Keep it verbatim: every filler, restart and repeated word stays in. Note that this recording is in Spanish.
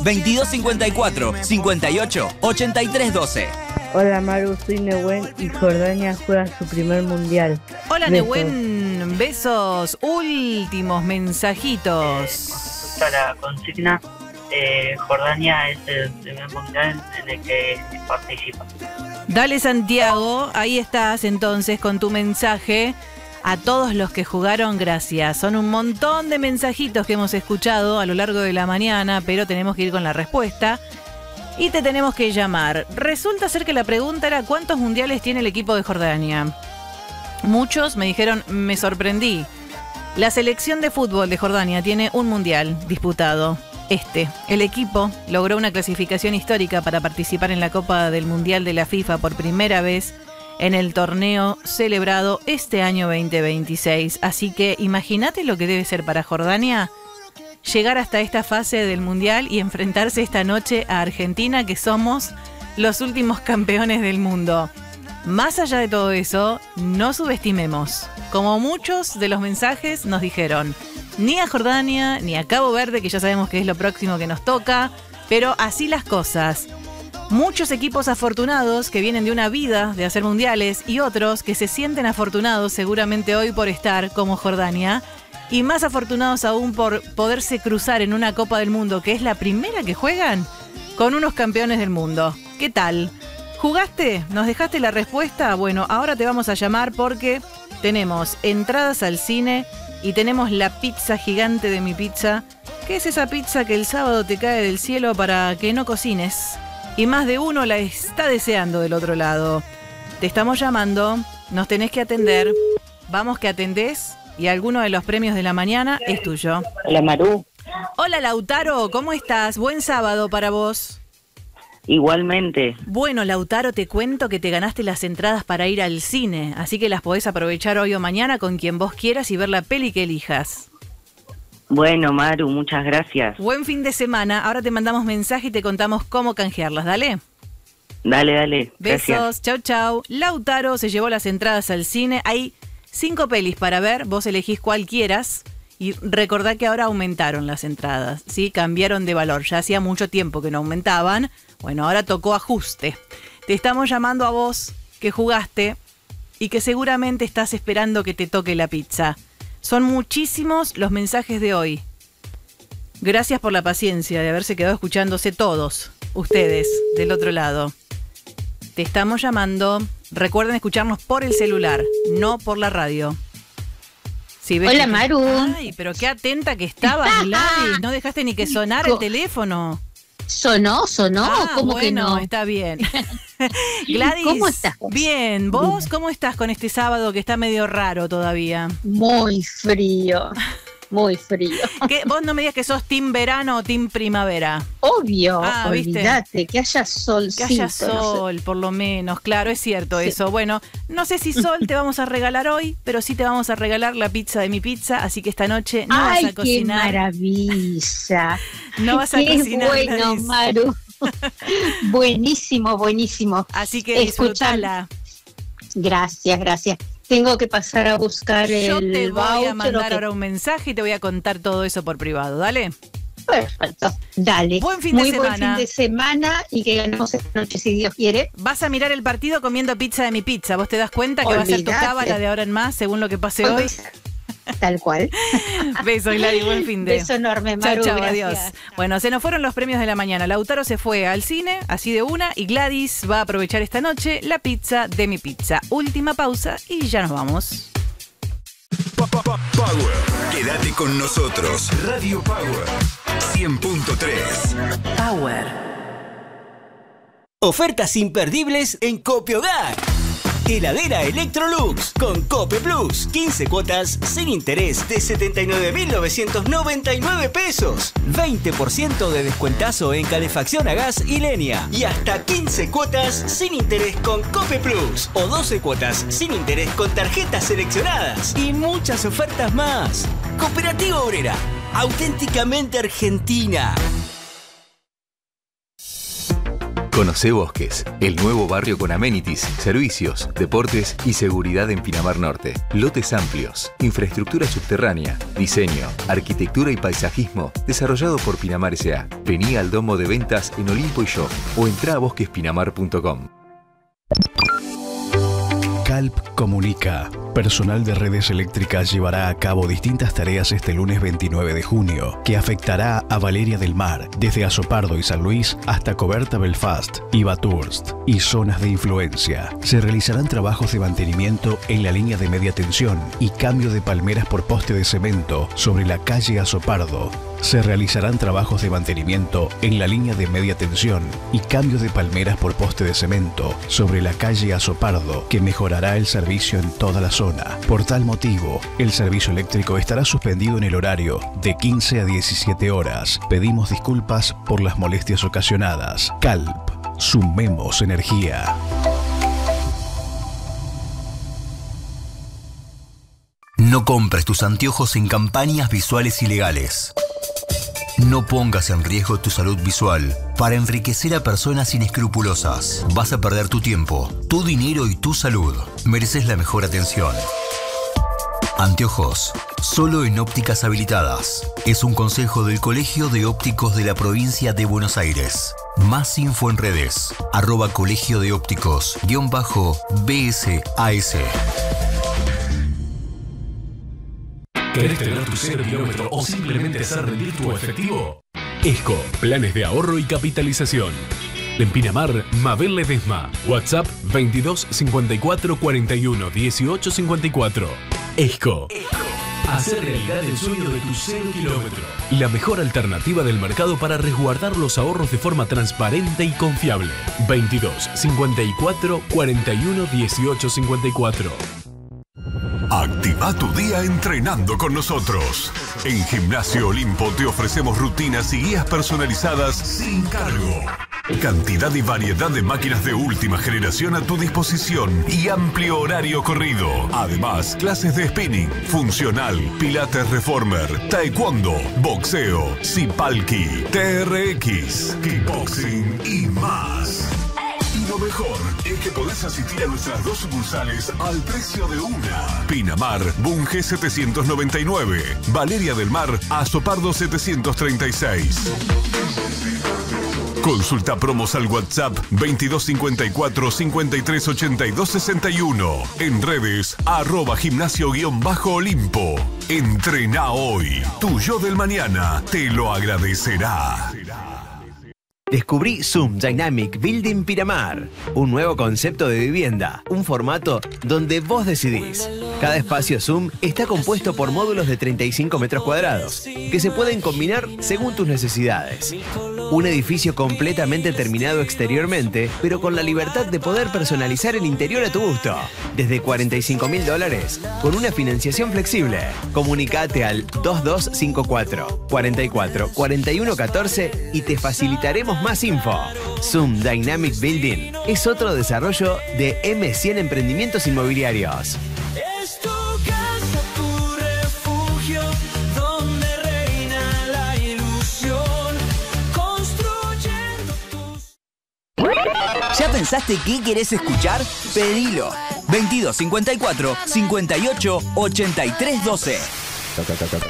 veintidós cincuenta y cuatro, cincuenta y ocho, ochenta y tres doce. Hola Maru, soy Nehuen y Jordania juega su primer mundial. Hola Besos. Nehuen, besos. Últimos mensajitos. La consigna, eh, Jordania es el primer mundial en el que participa. Dale Santiago, ahí estás entonces con tu mensaje. A todos los que jugaron, gracias. Son un montón de mensajitos que hemos escuchado a lo largo de la mañana, pero tenemos que ir con la respuesta. Y te tenemos que llamar. Resulta ser que la pregunta era ¿cuántos mundiales tiene el equipo de Jordania? Muchos me dijeron, me sorprendí. La selección de fútbol de Jordania tiene un mundial disputado. Este, el equipo logró una clasificación histórica para participar en la Copa del Mundial de la FIFA por primera vez en el torneo celebrado este año veinte veintiséis. Así que imagínate lo que debe ser para Jordania llegar hasta esta fase del Mundial y enfrentarse esta noche a Argentina, que somos los últimos campeones del mundo. Más allá de todo eso, no subestimemos. Como muchos de los mensajes nos dijeron, ni a Jordania, ni a Cabo Verde, que ya sabemos que es lo próximo que nos toca, pero así las cosas. Muchos equipos afortunados que vienen de una vida de hacer mundiales y otros que se sienten afortunados seguramente hoy por estar como Jordania y más afortunados aún por poderse cruzar en una Copa del Mundo, que es la primera que juegan, con unos campeones del mundo. ¿Qué tal? ¿Jugaste? ¿Nos dejaste la respuesta? Bueno, ahora te vamos a llamar porque tenemos entradas al cine y tenemos la pizza gigante de Mi Pizza, que es esa pizza que el sábado te cae del cielo para que no cocines. Y más de uno la está deseando del otro lado. Te estamos llamando, nos tenés que atender. Vamos que atendés y alguno de los premios de la mañana es tuyo. Hola Maru. Hola Lautaro, ¿cómo estás? Buen sábado para vos. Igualmente. Bueno, Lautaro, te cuento que te ganaste las entradas para ir al cine, así que las podés aprovechar hoy o mañana con quien vos quieras y ver la peli que elijas. Bueno, Maru, muchas gracias. Buen fin de semana. Ahora te mandamos mensaje y te contamos cómo canjearlas. Dale. Dale, dale. Besos. Gracias. Chau, chau. Lautaro se llevó las entradas al cine. Hay cinco pelis para ver. Vos elegís cuál quieras. Y recordá que ahora aumentaron las entradas. ¿Sí? Cambiaron de valor. Ya hacía mucho tiempo que no aumentaban. Bueno, ahora tocó ajuste. Te estamos llamando a vos que jugaste y que seguramente estás esperando que te toque la pizza. Son muchísimos los mensajes de hoy. Gracias por la paciencia de haberse quedado escuchándose todos, ustedes, del otro lado. Te estamos llamando. Recuerden escucharnos por el celular, no por la radio. Si ves Hola, que... Maru. Ay, pero qué atenta que estabas, Gladys. No dejaste ni que sonara el teléfono. ¿Sonó? ¿Sonó? Ah, ¿Cómo bueno, que no? Está bien. Gladys, ¿Cómo estás? Bien. ¿Vos cómo estás con este sábado que está medio raro todavía? Muy frío, muy frío. ¿Qué? Vos no me digas que sos team verano o team primavera. Obvio, Ah, ¿viste? olvídate, que haya solcito. Que haya no sé. sol, por lo menos. Claro, es cierto Sí. eso. Bueno, no sé si sol te vamos a regalar hoy, pero sí te vamos a regalar la pizza de Mi Pizza, así que esta noche no Ay, vas a cocinar. qué maravilla. No vas a qué cocinar. bueno, Gladys. Maru. Buenísimo, buenísimo. Así que disfrutala. Gracias, gracias. Tengo que pasar a buscar Yo el te voy voucher, a mandar que- ahora un mensaje y te voy a contar todo eso por privado. Dale. Perfecto, dale. Buen fin de Muy buen semana. fin de semana y que ganemos esta noche si Dios quiere. Vas a mirar el partido comiendo pizza de Mi Pizza. ¿Vos te das cuenta que va a ser tu Olvídate. cábala de ahora en más, según lo que pase hoy? Tal cual. Besos, Gladys, buen fin de. Beso enorme, Chau, Maru. chau, gracias. adiós. Bueno, se nos fueron los premios de la mañana. Lautaro se fue al cine, así de una, y Gladys va a aprovechar esta noche la pizza de Mi Pizza. Última pausa y ya nos vamos. Power. Quédate con nosotros. Radio Power. cien punto tres. Power. Ofertas imperdibles en Cope Hogar. Heladera Electrolux con Cope Plus. quince cuotas sin interés de setenta y nueve mil novecientos noventa y nueve pesos. veinte por ciento de descuentazo en calefacción a gas y leña. Y hasta quince cuotas sin interés con Cope Plus. O doce cuotas sin interés con tarjetas seleccionadas. Y muchas ofertas más. Cooperativa Obrera. Auténticamente argentina. Conocé Bosques, el nuevo barrio con amenities, servicios, deportes y seguridad en Pinamar Norte. Lotes amplios, infraestructura subterránea, diseño, arquitectura y paisajismo, desarrollado por Pinamar S A. Vení al domo de ventas en Olimpo y Shop o entrá a bosquespinamar punto com. Calp comunica. Personal de redes eléctricas llevará a cabo distintas tareas este lunes veintinueve de junio, que afectará a Valeria del Mar, desde Azopardo y San Luis hasta Coberta Belfast y Bathurst, y zonas de influencia. Se realizarán trabajos de mantenimiento en la línea de media tensión y cambio de palmeras por poste de cemento sobre la calle Azopardo. Se realizarán trabajos de mantenimiento en la línea de media tensión y cambio de palmeras por poste de cemento sobre la calle Azopardo, que mejorará el servicio en toda la zona. Por tal motivo, el servicio eléctrico estará suspendido en el horario de quince a diecisiete horas. Pedimos disculpas por las molestias ocasionadas. Calp, sumemos energía. No compres tus anteojos en campañas visuales ilegales. No pongas en riesgo tu salud visual para enriquecer a personas inescrupulosas. Vas a perder tu tiempo, tu dinero y tu salud. Mereces la mejor atención. Anteojos, solo en ópticas habilitadas. Es un consejo del Colegio de Ópticos de la Provincia de Buenos Aires. Más info en redes, arroba colegio de ópticos, guión bajo, B S A S. ¿Querés tener tu cero kilómetro o simplemente hacer rendir tu efectivo? ESCO, planes de ahorro y capitalización. En Pinamar, Mabel Ledesma. WhatsApp veintidós cincuenta y cuatro cuarenta y uno dieciocho cincuenta y cuatro. ESCO. Hacer realidad el sueño de tu cero kilómetro. La mejor alternativa del mercado para resguardar los ahorros de forma transparente y confiable. veintidós cincuenta y cuatro cuarenta y uno dieciocho cincuenta y cuatro. Activa tu día entrenando con nosotros. En Gimnasio Olimpo te ofrecemos rutinas y guías personalizadas sin cargo. Cantidad y variedad de máquinas de última generación a tu disposición y amplio horario corrido. Además, clases de spinning, funcional, pilates reformer, taekwondo, boxeo, zipalki, T R X, kickboxing y más. Y lo mejor es que podés asistir a nuestras dos sucursales al precio de una. Pinamar, Bunge setecientos noventa y nueve. Valeria del Mar, Azopardo setecientos treinta y seis. Consulta promos al WhatsApp veintidós cincuenta y cuatro cincuenta y tres ochenta y dos sesenta y uno. En redes, arroba gimnasio-olimpo. Entrena hoy. Tu yo del mañana te lo agradecerá. Descubrí Zoom Dynamic Building Pinamar, un nuevo concepto de vivienda, un formato donde vos decidís. Cada espacio Zoom está compuesto por módulos de treinta y cinco metros cuadrados, que se pueden combinar según tus necesidades. Un edificio completamente terminado exteriormente, pero con la libertad de poder personalizar el interior a tu gusto. Desde cuarenta y cinco mil dólares, con una financiación flexible. Comunicate al dos dos cinco cuatro, cuarenta y cuatro, cuarenta y uno catorce y te facilitaremos más info. Zoom Dynamic Building es otro desarrollo de M cien Emprendimientos Inmobiliarios. Es tu casa, tu refugio, donde reina la ilusión, construyendo tus... ¿Ya pensaste qué querés escuchar? Pedilo. veintidós cincuenta y cuatro cincuenta y ocho ochenta y tres doce.